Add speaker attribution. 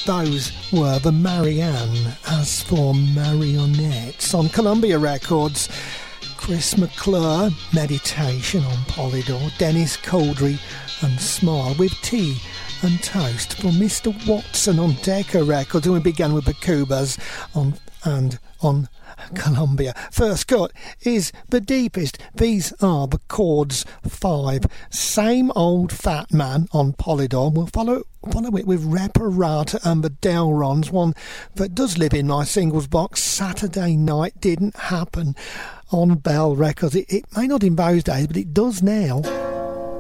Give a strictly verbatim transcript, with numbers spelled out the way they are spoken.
Speaker 1: those were the Marianne as for Marionettes on Columbia Records. Chris McClure, Meditation on Polydor. Dennis Caldry and Smile with Tea and Toast for Mister Watson on Decca Records. And we began with the Cubas on and on Columbia. First cut is The Deepest. These are the Chords five. Same Old Fat Man on Polydor. We'll follow follow it with Reparata and the Delrons, one that does live in my singles box. Saturday Night Didn't Happen on Bell Records. It, it may not in those days, but it does now.